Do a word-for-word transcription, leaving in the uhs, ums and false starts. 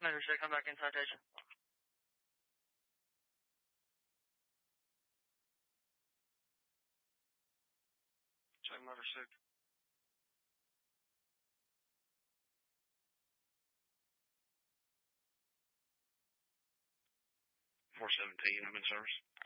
Motor six, come back in citation. Check motor six. four seventeen, I'm in service.